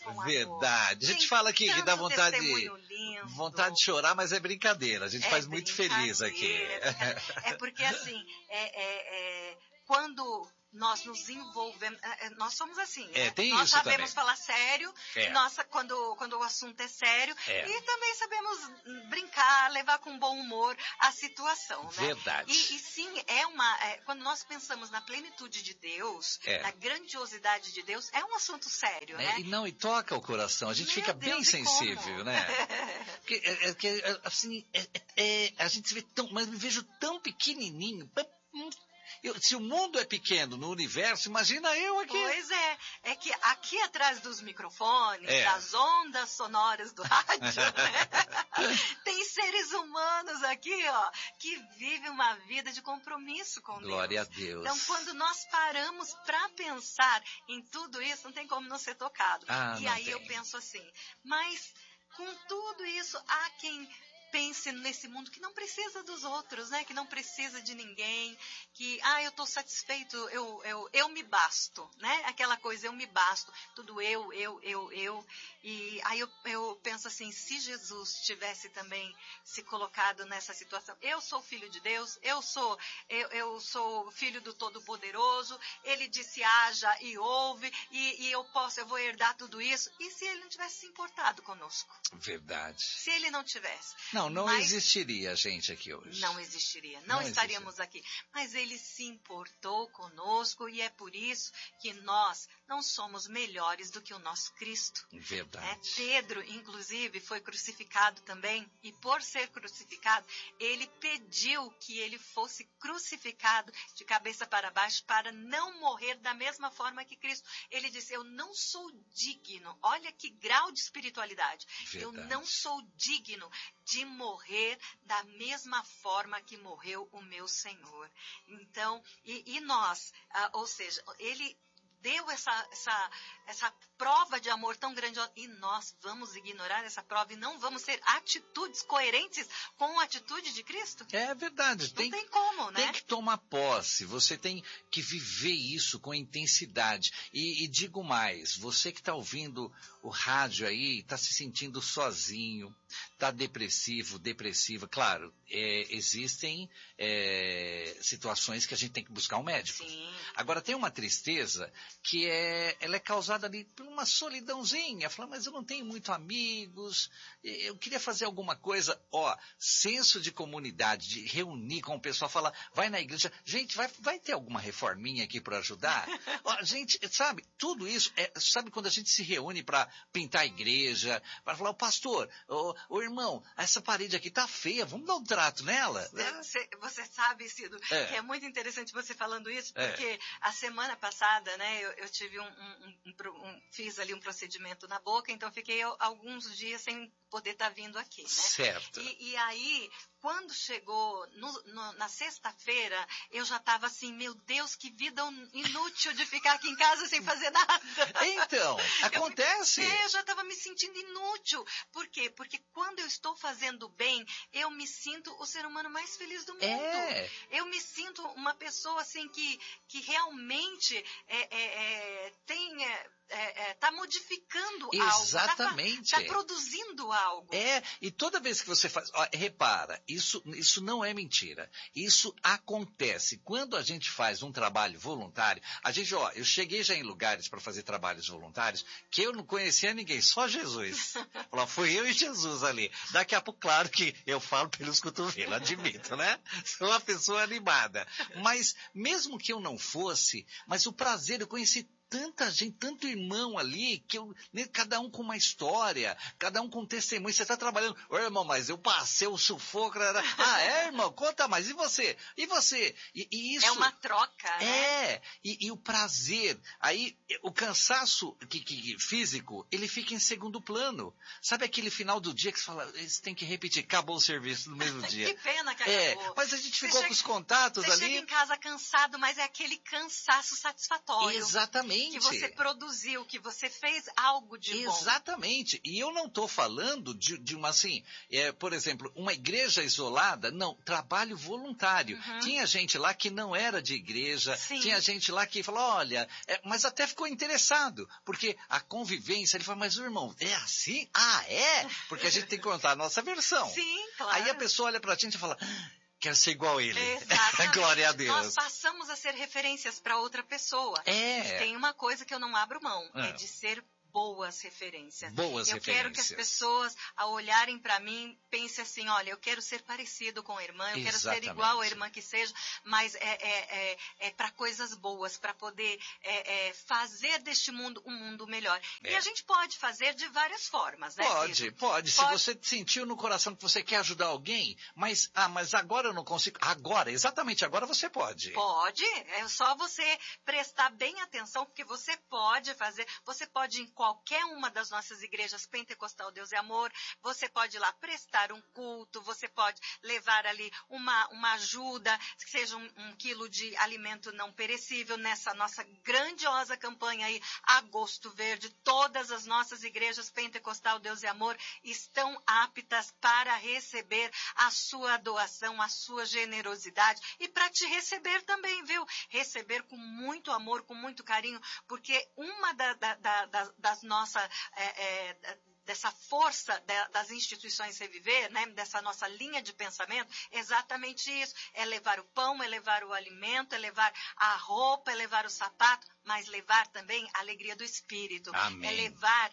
com amor. Verdade. A gente fala aqui que dá vontade de chorar, mas é brincadeira. A gente faz muito feliz aqui. É porque assim, quando nós nos envolvemos, nós somos assim, né? Tem nós isso sabemos também. falar sério, quando o assunto é sério, e também sabemos brincar, levar com bom humor a situação, né? Verdade. E sim, quando nós pensamos na plenitude de Deus, na grandiosidade de Deus, é um assunto sério, né? E toca o coração, a gente fica bem sensível, né? Porque, assim, a gente se vê mas me vejo tão pequenininho. Se o mundo é pequeno no universo, imagina eu aqui. Pois é que aqui atrás dos microfones, das ondas sonoras do rádio, né, tem seres humanos aqui, que vivem uma vida de compromisso com Deus. Glória a Deus. Então, quando nós paramos para pensar em tudo isso, não tem como não ser tocado. E aí eu penso assim, mas com tudo isso, há quem pense nesse mundo que não precisa dos outros, né? Que não precisa de ninguém, que, eu estou satisfeito, eu me basto, né? Aquela coisa, eu me basto, tudo eu. E aí eu penso assim, se Jesus tivesse também se colocado nessa situação, eu sou filho de Deus, eu sou filho do Todo-Poderoso, ele disse haja e ouve, e eu vou herdar tudo isso, e se ele não tivesse se importado conosco? Verdade. Se ele não tivesse. Não existiria a gente aqui hoje. Não existiria. Não estaríamos aqui. Mas ele se importou conosco e é por isso que nós não somos melhores do que o nosso Cristo. Verdade. Pedro, inclusive, foi crucificado também e por ser crucificado, ele pediu que ele fosse crucificado de cabeça para baixo para não morrer da mesma forma que Cristo. Ele disse, eu não sou digno. Olha que grau de espiritualidade. Verdade. Eu não sou digno de morrer da mesma forma que morreu o meu Senhor. Então, e nós, ou seja, ele deu essa prova de amor tão grandiosa, e nós vamos ignorar essa prova e não vamos ter atitudes coerentes com a atitude de Cristo? É verdade. Não tem como, né? Tem que tomar posse, você tem que viver isso com intensidade. E digo mais, você que está ouvindo o rádio aí, está se sentindo sozinho, está depressiva, claro, existem situações que a gente tem que buscar um médico. Sim. Agora, tem uma tristeza que ela é causada ali por uma solidãozinha. Fala, mas eu não tenho muito amigos, eu queria fazer alguma coisa. Senso de comunidade, de reunir com o pessoal, falar, vai na igreja, gente, vai ter alguma reforminha aqui para ajudar? Gente, sabe, tudo isso, sabe quando a gente se reúne para pintar a igreja, para falar, pastor, ô irmão, essa parede aqui tá feia, vamos dar um trato nela? Você sabe, Cido, que é muito interessante você falando isso, porque a semana passada, né, eu tive fiz ali um procedimento na boca, então fiquei alguns dias sem poder estar vindo aqui, né? Certo. E aí, quando chegou na sexta-feira, eu já estava assim, meu Deus, que vida inútil de ficar aqui em casa sem fazer nada. Então, acontece. Eu já estava me sentindo inútil. Por quê? Porque quando eu estou fazendo bem, eu me sinto o ser humano mais feliz do mundo. Eu me sinto uma pessoa assim que realmente está modificando algo. Exatamente. Está produzindo algo. E toda vez que você faz... repara, isso não é mentira. Isso acontece. Quando a gente faz um trabalho voluntário, eu cheguei já em lugares para fazer trabalhos voluntários que eu não conhecia ninguém, só Jesus. Fui eu e Jesus ali. Daqui a pouco, claro que eu falo pelos cotovelos, admito, né? Sou uma pessoa animada. Mas mesmo que eu não fosse, mas o prazer, eu conheci tanta gente, tanto irmão ali, cada um com uma história, cada um com um testemunho. Você está trabalhando, irmão, mas eu passei o sufoco. Irmão, conta mais. E você? E você? E isso... É uma troca, né? E o prazer. Aí, o cansaço físico, ele fica em segundo plano. Sabe aquele final do dia que você fala, você tem que repetir, acabou o serviço no mesmo dia. Que pena que acabou. Mas a gente ficou com os contatos ali. Você chega em casa cansado, mas é aquele cansaço satisfatório. Exatamente. Exatamente. Que você produziu, que você fez algo de bom. Exatamente. E eu não estou falando de uma, assim, por exemplo, uma igreja isolada. Não, trabalho voluntário. Tinha gente lá que não era de igreja. Sim. Tinha gente lá que falou, olha, mas até ficou interessado. Porque a convivência, ele fala, mas o irmão, é assim? Ah, é? Porque a gente tem que contar a nossa versão. Sim, claro. Aí a pessoa olha pra gente e fala, quero ser igual a ele. Exatamente. Glória a Deus. Nós passamos a ser referências para outra pessoa. E tem uma coisa que eu não abro mão, é de ser boas referências. Eu quero que as pessoas, ao olharem para mim, pensem assim, olha, eu quero ser parecido com a irmã, eu quero ser igual à irmã que seja, mas é para coisas boas, para poder fazer deste mundo um mundo melhor. E a gente pode fazer de várias formas, né? Pode. Se você sentiu no coração que você quer ajudar alguém, mas agora eu não consigo. Exatamente agora você pode. Pode, é só você prestar bem atenção, porque você pode fazer, você pode em qualquer uma das nossas igrejas pentecostal Deus é Amor, você pode ir lá prestar um culto, você pode levar ali uma ajuda, que seja um quilo de alimento não perecível, nessa nossa grandiosa campanha aí, Agosto Verde. Todas as nossas igrejas pentecostal Deus é Amor estão aptas para receber a sua doação, a sua generosidade e para te receber também, viu? Receber com muito amor, com muito carinho, porque uma das nossas, dessa força das instituições Reviver, né, dessa nossa linha de pensamento, exatamente isso, é levar o pão, é levar o alimento, é levar a roupa, é levar o sapato, mas levar também a alegria do Espírito. Amém. É levar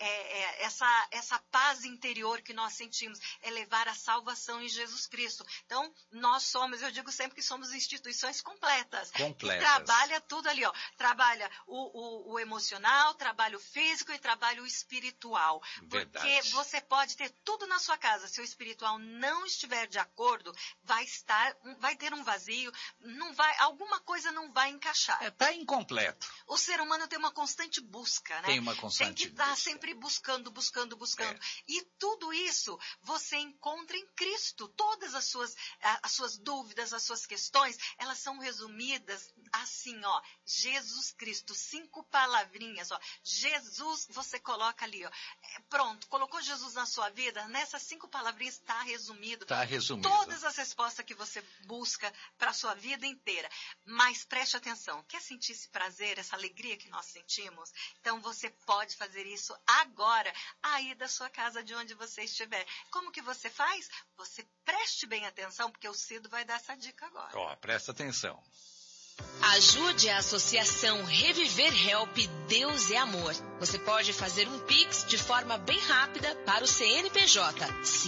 essa paz interior que nós sentimos, é levar a salvação em Jesus Cristo. Então, eu digo sempre que somos instituições completas. Que trabalha tudo ali, ó. Trabalha o emocional, trabalha o físico e trabalha o espiritual. Verdade. Porque você pode ter tudo na sua casa, se o espiritual não estiver de acordo, vai ter um vazio, alguma coisa não vai encaixar. Está incompleto. O ser humano tem uma constante busca, né? Tem uma constante Tem que estar sempre buscando. E tudo isso você encontra em Cristo. Todas as suas dúvidas, as suas questões, elas são resumidas assim, ó. Jesus Cristo, 5 palavrinhas, ó. Jesus, você coloca ali, ó. Pronto, colocou Jesus na sua vida, nessas 5 palavrinhas está resumido. Está resumido. Todas as respostas que você busca para a sua vida inteira. Mas preste atenção, quer sentir esse prazer, essa alegria que nós sentimos? Então você pode fazer isso agora, aí da sua casa, de onde você estiver. Como que você faz? Você preste bem atenção, porque o Cido vai dar essa dica agora. Ó, presta atenção. Ajude a Associação Reviver Help Deus é Amor. Você pode fazer um Pix de forma bem rápida para o CNPJ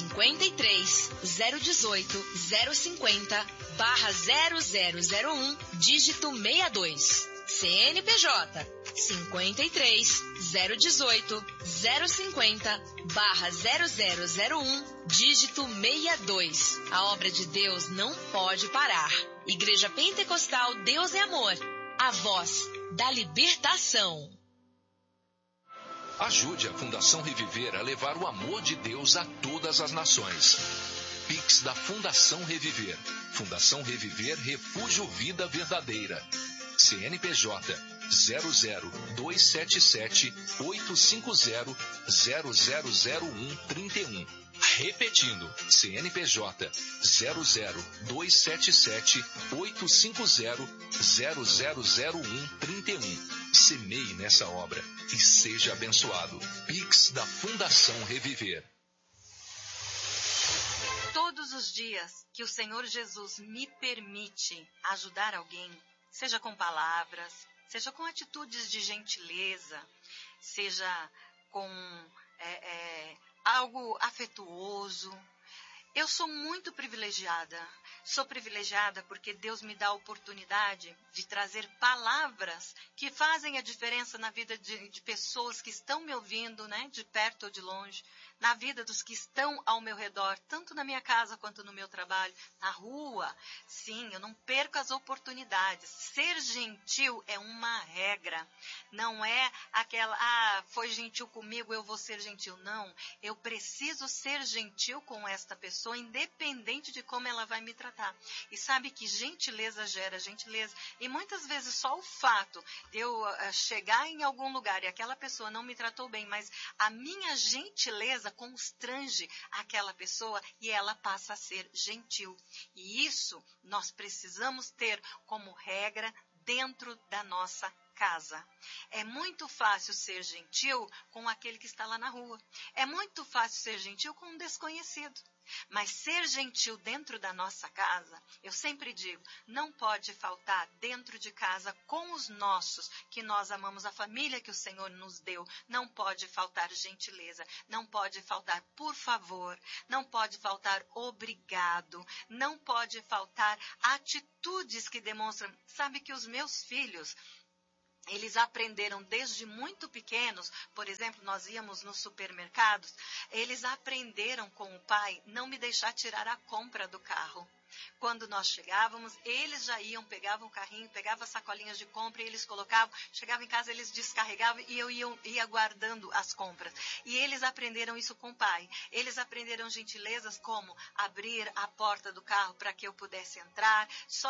53 018 050 /0001 dígito 62. CNPJ 53 018 050 /0001 dígito 62. A obra de Deus não pode parar. Igreja Pentecostal Deus é Amor, a voz da libertação. Ajude a Fundação Reviver a levar o amor de Deus a todas as nações. Pix da Fundação Reviver. Fundação Reviver Refúgio Vida Verdadeira. CNPJ 00277 850 000131. Repetindo, CNPJ 00277 850 000131. Semeie nessa obra e seja abençoado. Pix da Fundação Reviver. Todos os dias que o Senhor Jesus me permite ajudar alguém, seja com palavras, seja com atitudes de gentileza, seja com algo afetuoso. Eu sou muito privilegiada. Sou privilegiada porque Deus me dá a oportunidade de trazer palavras que fazem a diferença na vida de pessoas que estão me ouvindo, né, de perto ou de longe, na vida dos que estão ao meu redor, tanto na minha casa quanto no meu trabalho, na rua. Sim, eu não perco as oportunidades. Ser gentil é uma regra. Não é aquela, foi gentil comigo, eu vou ser gentil. Não, eu preciso ser gentil com esta pessoa. pessoa, independente de como ela vai me tratar. E sabe que gentileza gera gentileza. E muitas vezes só o fato de eu chegar em algum lugar e aquela pessoa não me tratou bem, mas a minha gentileza constrange aquela pessoa e ela passa a ser gentil. E isso nós precisamos ter como regra dentro da nossa casa. É muito fácil ser gentil com aquele que está lá na rua. É muito fácil ser gentil com um desconhecido. Mas ser gentil dentro da nossa casa, eu sempre digo, não pode faltar dentro de casa com os nossos, que nós amamos, a família que o Senhor nos deu. Não pode faltar gentileza, não pode faltar por favor, não pode faltar obrigado, não pode faltar atitudes que demonstram. Sabe que os meus filhos, eles aprenderam desde muito pequenos, por exemplo, nós íamos nos supermercados, eles aprenderam com o pai não me deixar tirar a compra do carro. Quando nós chegávamos, eles já iam, pegavam o carrinho, pegavam as sacolinhas de compra e eles colocavam, chegavam em casa, eles descarregavam e eu ia guardando as compras. E eles aprenderam isso com o pai. Eles aprenderam gentilezas como abrir a porta do carro para que eu pudesse entrar,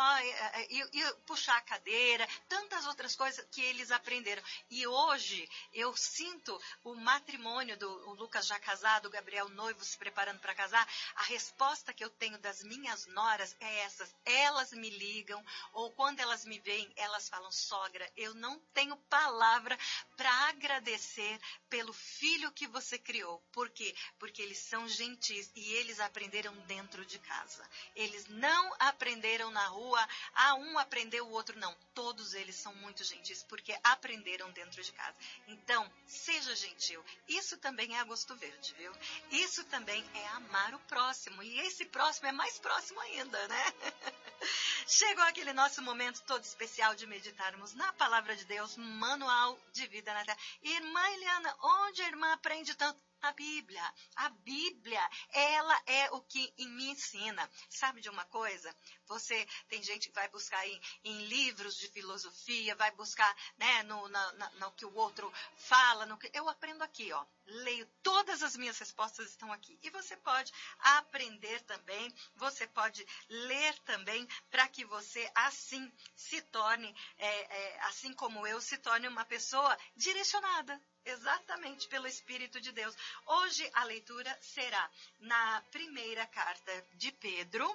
e puxar a cadeira, tantas outras coisas que eles aprenderam. E hoje eu sinto o matrimônio do Lucas já casado, o Gabriel noivo se preparando para casar, a resposta que eu tenho das minhas noras é essas. Elas me ligam, ou quando elas me veem, elas falam: sogra, eu não tenho palavra para agradecer pelo filho que você criou. Por quê? Porque eles são gentis e eles aprenderam dentro de casa. Eles não aprenderam na rua, um aprendeu, o outro não. Todos eles são muito gentis porque aprenderam dentro de casa. Então, seja gentil. Isso também é a gosto verde, viu? Isso também é amar o próximo. E esse próximo é mais próximo ainda, né? Chegou aquele nosso momento todo especial de meditarmos na Palavra de Deus, Manual de Vida na Terra. Irmã Eliana, onde a irmã aprende tanto? A Bíblia. A Bíblia, ela é o que me ensina. Sabe de uma coisa? Tem gente que vai buscar em livros de filosofia, vai buscar, né, no que o outro fala. Eu aprendo aqui, ó. Leio, todas as minhas respostas estão aqui. E você pode aprender também, você pode ler também, para que você assim se torne, assim como eu, se torne uma pessoa direcionada. Exatamente pelo Espírito de Deus. Hoje a leitura será na primeira carta de Pedro,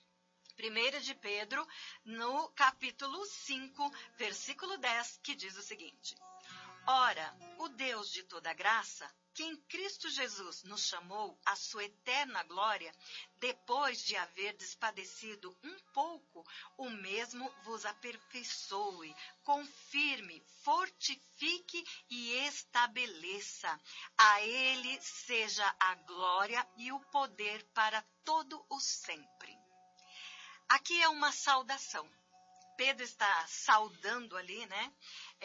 1 de Pedro, no capítulo 5, versículo 10, que diz o seguinte: Ora, o Deus de toda graça, que em Cristo Jesus nos chamou à sua eterna glória, depois de haver padecido um pouco, o mesmo vos aperfeiçoe, confirme, fortifique e estabeleça. A Ele seja a glória e o poder para todo o sempre. Aqui é uma saudação. Pedro está saudando ali, né?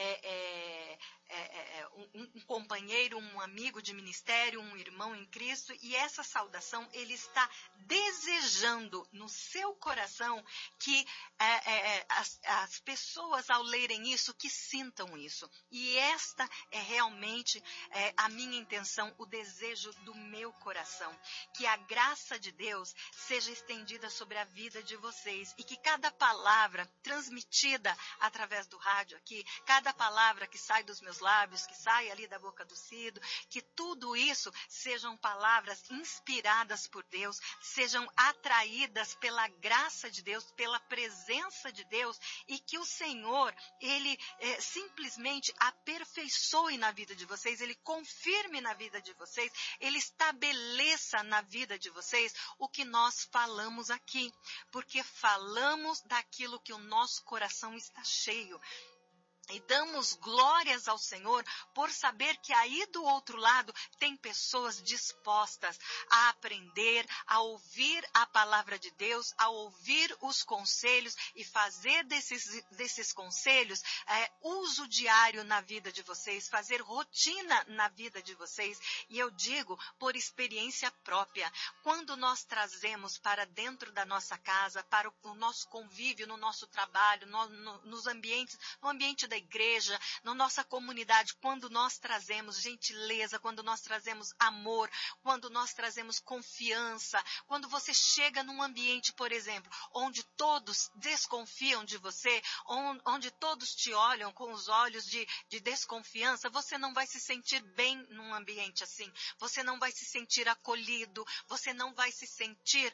Um companheiro, um amigo de ministério, um irmão em Cristo, e essa saudação ele está desejando no seu coração que as pessoas, ao lerem isso, que sintam isso. E esta é realmente a minha intenção, o desejo do meu coração, que a graça de Deus seja estendida sobre a vida de vocês e que cada palavra transmitida através do rádio aqui, cada palavra que sai dos meus lábios, que sai ali da boca do Cido, que tudo isso sejam palavras inspiradas por Deus, sejam atraídas pela graça de Deus, pela presença de Deus, e que o Senhor, Ele simplesmente aperfeiçoe na vida de vocês, Ele confirme na vida de vocês, Ele estabeleça na vida de vocês o que nós falamos aqui, porque falamos daquilo que o nosso coração está cheio. E damos glórias ao Senhor por saber que aí do outro lado tem pessoas dispostas a aprender, a ouvir a palavra de Deus, a ouvir os conselhos e fazer desses conselhos uso diário na vida de vocês, fazer rotina na vida de vocês. E eu digo por experiência própria, quando nós trazemos para dentro da nossa casa, para o nosso convívio, no nosso trabalho, nos ambientes, no ambiente da igreja, na nossa comunidade, quando nós trazemos gentileza, quando nós trazemos amor, quando nós trazemos confiança, quando você chega num ambiente, por exemplo, onde todos desconfiam de você, onde todos te olham com os olhos de desconfiança, você não vai se sentir bem num ambiente assim, você não vai se sentir acolhido, você não vai se sentir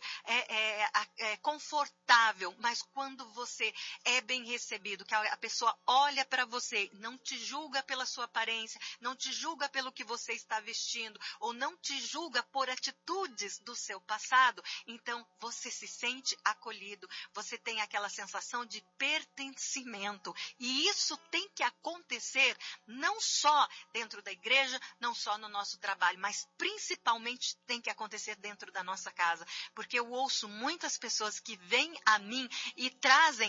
confortável, mas quando você é bem recebido, que a pessoa olha para você, não te julga pela sua aparência, não te julga pelo que você está vestindo, ou não te julga por atitudes do seu passado, então você se sente acolhido, você tem aquela sensação de pertencimento, e isso tem que acontecer não só dentro da igreja, não só no nosso trabalho, mas principalmente tem que acontecer dentro da nossa casa, porque eu ouço muitas pessoas que vêm a mim e trazem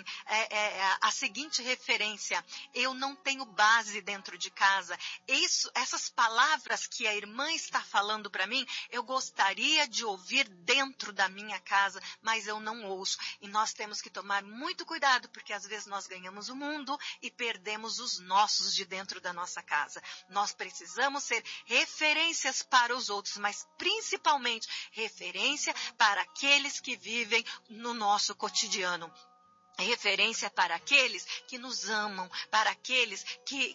a seguinte referência: eu não tenho base dentro de casa. Essas palavras que a irmã está falando para mim, eu gostaria de ouvir dentro da minha casa, mas eu não ouço. E nós temos que tomar muito cuidado, porque às vezes nós ganhamos o mundo e perdemos os nossos de dentro da nossa casa. Nós precisamos ser referências para os outros, mas principalmente referência para aqueles que vivem no nosso cotidiano. Referência para aqueles que nos amam, para aqueles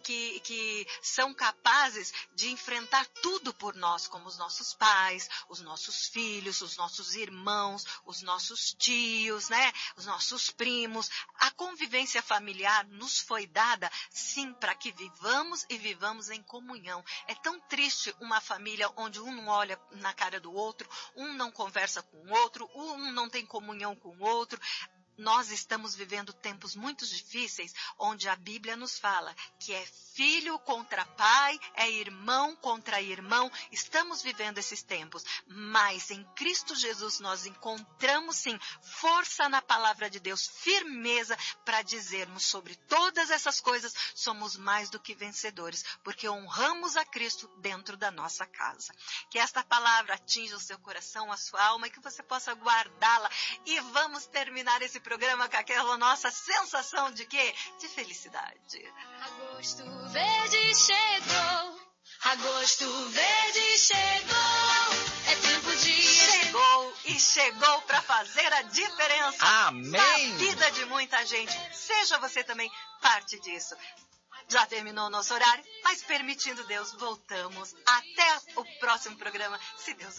que são capazes de enfrentar tudo por nós, como os nossos pais, os nossos filhos, os nossos irmãos, os nossos tios, né? Os nossos primos. A convivência familiar nos foi dada, sim, para que vivamos e vivamos em comunhão. É tão triste uma família onde um não olha na cara do outro, um não conversa com o outro, um não tem comunhão com o outro. Nós estamos vivendo tempos muito difíceis, onde a Bíblia nos fala que é filho contra pai, é irmão contra irmão. Estamos vivendo esses tempos, mas em Cristo Jesus nós encontramos sim força na palavra de Deus, firmeza para dizermos sobre todas essas coisas, somos mais do que vencedores, porque honramos a Cristo dentro da nossa casa. Que esta palavra atinja o seu coração, a sua alma, e que você possa guardá-la. E vamos terminar esse programa com aquela nossa sensação de quê? De felicidade. Agosto verde chegou, agosto verde chegou, é tempo de... Chegou para fazer a diferença. Amém. Na vida de muita gente. Seja você também parte disso. Já terminou o nosso horário, mas permitindo Deus, voltamos até o próximo programa, se Deus